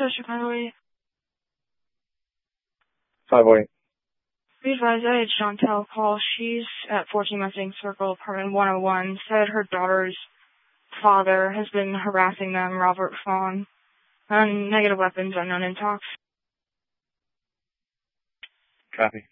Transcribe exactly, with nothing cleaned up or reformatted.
Chicago eight. five oh eight. Be advised, I had Chantel call. She's at fourteen Mustang Circle, apartment one oh one. Said her daughter's father has been harassing them, Robert Fawn. On negative weapons, unknown in talks. Copy.